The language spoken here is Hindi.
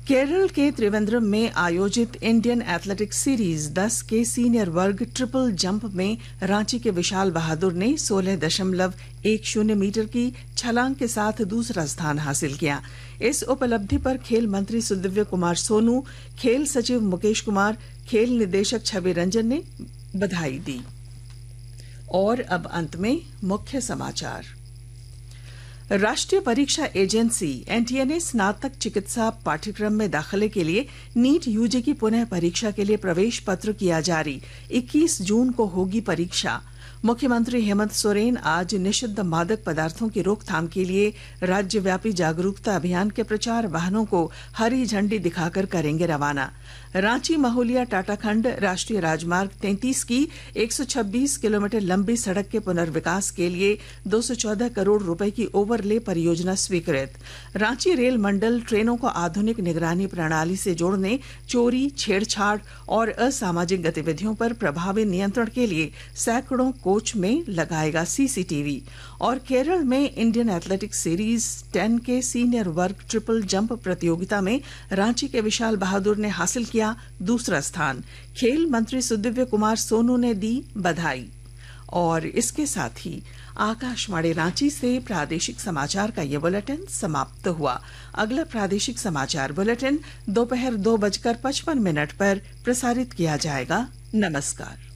केरल के त्रिवेंद्रम में आयोजित इंडियन एथलेटिक्स सीरीज 10 के सीनियर वर्ग ट्रिपल जंप में रांची के विशाल बहादुर ने 16.10 मीटर की छलांग के साथ दूसरा स्थान हासिल किया। इस उपलब्धि पर खेल मंत्री सुदिव्य कुमार सोनू, खेल सचिव मुकेश कुमार, खेल निदेशक छवि रंजन ने बधाई दी। और अब अंत में मुख्य समाचार। राष्ट्रीय परीक्षा एजेंसी एनटीए ने स्नातक चिकित्सा पाठ्यक्रम में दाखिले के लिए नीट यूजी की पुनः परीक्षा के लिए प्रवेश पत्र किया जारी। 21 जून को होगी परीक्षा। मुख्यमंत्री हेमंत सोरेन आज निषिद्ध मादक पदार्थों की रोकथाम के लिए राज्यव्यापी जागरूकता अभियान के प्रचार वाहनों को हरी झंडी दिखाकर करेंगे रवाना। रांची महुलिया टाटाखंड राष्ट्रीय राजमार्ग 33 की 126 किलोमीटर लंबी सड़क के पुनर्विकास के लिए 214 करोड़ रुपए की ओवरले परियोजना स्वीकृत। रांची रेल मंडल ट्रेनों को आधुनिक निगरानी प्रणाली से जोड़ने, चोरी, छेड़छाड़ और असामाजिक गतिविधियों पर प्रभावी नियंत्रण के लिए सैकड़ों कोच में लगाएगा सीसीटीवी। और केरल में इंडियन एथलेटिक्स सीरीज 10 के सीनियर वर्ग ट्रिपल जंप प्रतियोगिता में रांची के विशाल बहादुर ने हासिल किया दूसरा स्थान। खेल मंत्री सुदिव्य कुमार सोनू ने दी बधाई। और इसके साथ ही आकाशवाणी रांची से प्रादेशिक समाचार का ये बुलेटिन समाप्त हुआ। अगला प्रादेशिक समाचार बुलेटिन दोपहर 2:55 पर प्रसारित किया जाएगा। नमस्कार।